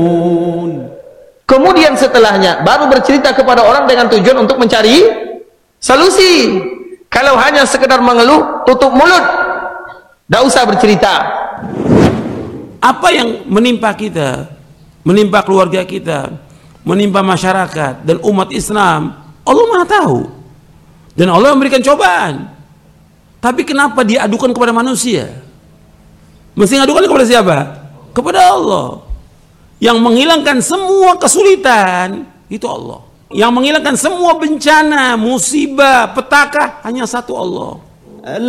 Kemudian setelahnya baru bercerita kepada orang dengan tujuan untuk mencari solusi. Kalau hanya sekedar mengeluh, tutup mulut, tidak usah bercerita. Apa yang menimpa kita, menimpa keluarga kita, menimpa masyarakat dan umat Islam, Allah Maha tahu. Dan Allah memberikan cobaan. Tapi kenapa dia adukan kepada manusia? Mesti ngadukan kepada siapa? Kepada Allah. Yang menghilangkan semua kesulitan itu Allah. Yang menghilangkan semua bencana, musibah, petaka hanya satu Allah.